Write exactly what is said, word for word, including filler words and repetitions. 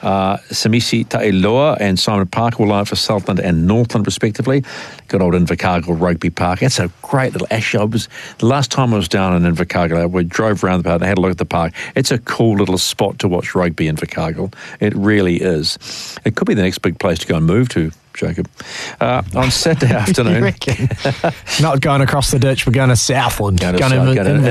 Uh, Samisi Ta'iloa and Simon Parker will line up for Southland and Northland, respectively. Good old Invercargill Rugby Park. It's a great little... Actually, I was, the last time I was down in Invercargill, we drove around the park and had a look at the park. It's a cool little spot to watch rugby in Invercargill. It really is. It could be the next big place to go and move to, Jacob. Uh, on Saturday afternoon... Not going across the ditch, we're going to Southland. Going to going South, to going to